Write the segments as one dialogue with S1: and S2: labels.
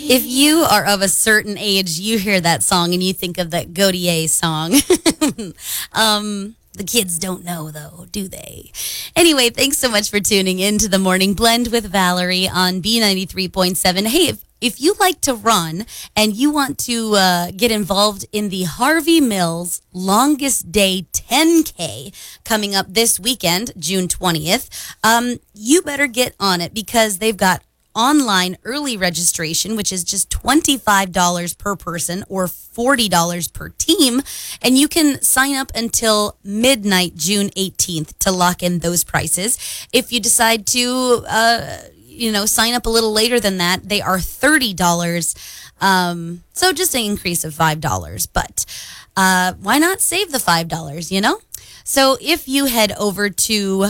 S1: If you are of a certain age, you hear that song and you think of that Gaudier song. The kids don't know, though, do they? Anyway, thanks so much for tuning in to the Morning Blend with Valerie on B93.7. Hey, if you like to run and you want to get involved in the Harvey Mills Longest Day 10K coming up this weekend, June 20th, you better get on it because they've got online early registration, which is just $25 per person or $40 per team. And you can sign up until midnight, June 18th to lock in those prices. If you decide to, sign up a little later than that, they are $30. So just an increase of $5. But why not save the $5, So if you head over to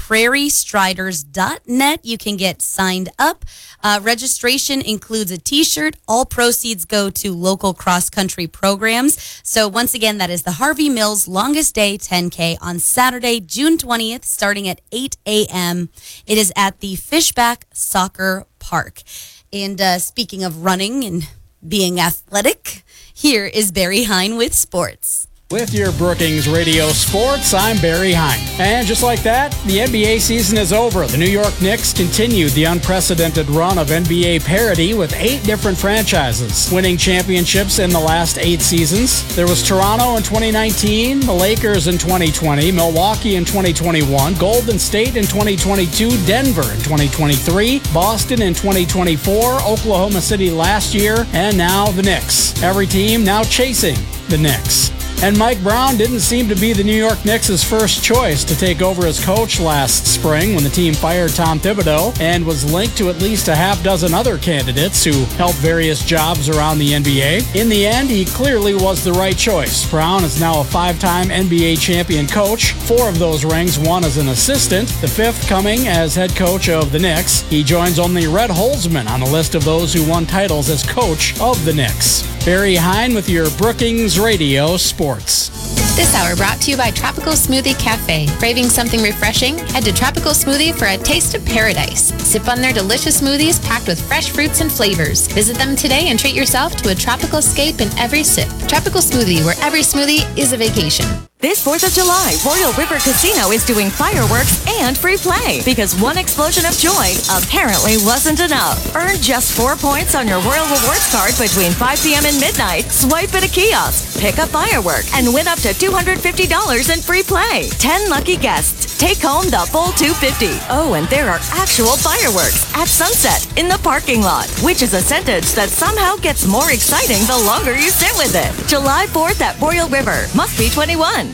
S1: prairiestriders.net, you can get signed up. Registration includes a t-shirt. All proceeds go to local cross-country programs. So once again, that is the Harvey Mills Longest Day 10K on Saturday, June 20th, starting at 8 a.m. It is at the Fishback Soccer Park. And speaking of running and being athletic, here is Barry Hine with sports.
S2: With your Brookings Radio Sports, I'm Barry Hine. And just like that, the NBA season is over. The New York Knicks continued the unprecedented run of NBA parity with 8 different franchises, winning championships in the last 8 seasons. There was Toronto in 2019, the Lakers in 2020, Milwaukee in 2021, Golden State in 2022, Denver in 2023, Boston in 2024, Oklahoma City last year, and now the Knicks. Every team now chasing the Knicks. And Mike Brown didn't seem to be the New York Knicks' first choice to take over as coach last spring when the team fired Tom Thibodeau and was linked to at least a half dozen other candidates who held various jobs around the NBA. In the end, he clearly was the right choice. Brown is now a 5-time NBA champion coach. 4 of those rings won as an assistant, the 5th coming as head coach of the Knicks. He joins only Red Holzman on the list of those who won titles as coach of the Knicks. Barry Hine with your Brookings Radio Sports.
S3: This hour brought to you by Tropical Smoothie Cafe. Craving something refreshing? Head to Tropical Smoothie for a taste of paradise. Sip on their delicious smoothies packed with fresh fruits and flavors. Visit them today and treat yourself to a tropical escape in every sip. Tropical Smoothie, where every smoothie is a vacation.
S4: This 4th of July, Royal River Casino is doing fireworks and free play because one explosion of joy apparently wasn't enough. Earn just 4 points on your Royal Rewards card between 5 p.m. and midnight. Swipe at a kiosk, pick a firework, and win up to $250 in free play. 10 lucky guests take home the full $250. Oh, and there are actual fireworks at sunset in the parking lot, which is a sentence that somehow gets more exciting the longer you sit with it. July 4th at Royal River. Must be 21.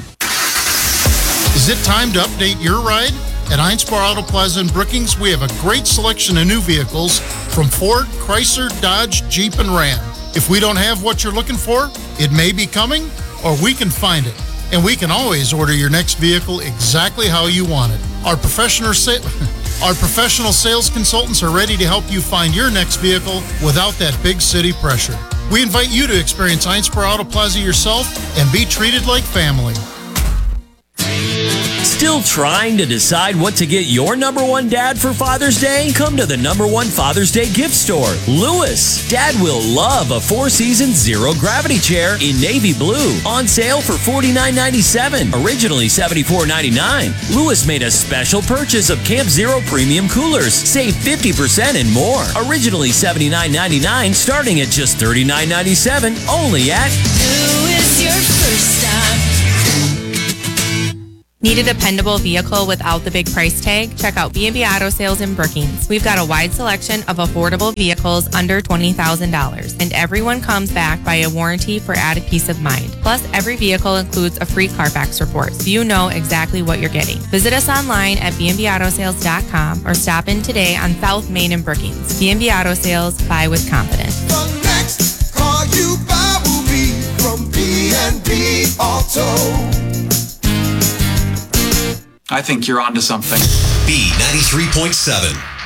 S5: Is it time to update your ride? At Einspar Auto Plaza in Brookings, we have a great selection of new vehicles from Ford, Chrysler, Dodge, Jeep, and Ram. If we don't have what you're looking for, it may be coming, or we can find it. And we can always order your next vehicle exactly how you want it. Our professional sales consultants are ready to help you find your next vehicle without that big city pressure. We invite you to experience Einspar Auto Plaza yourself and be treated like family.
S6: Still trying to decide what to get your number one dad for Father's Day? Come to the number one Father's Day gift store, Lewis. Dad will love a 4-season zero-gravity chair in navy blue. On sale for $49.97, originally $74.99. Lewis made a special purchase of Camp Zero premium coolers. Save 50% and more. Originally $79.99, starting at just $39.97, only at
S7: Lewis, your first stop.
S8: Need a dependable vehicle without the big price tag? Check out B&B Auto Sales in Brookings. We've got a wide selection of affordable vehicles under $20,000, and everyone comes back by a warranty for added peace of mind. Plus, every vehicle includes a free Carfax report, so you know exactly what you're getting. Visit us online at bnbautosales.com or stop in today on South Main in Brookings. B&B Auto Sales, buy with confidence.
S7: The next car you buy will be from B&B Auto.
S9: I think you're onto something.
S10: B93.7.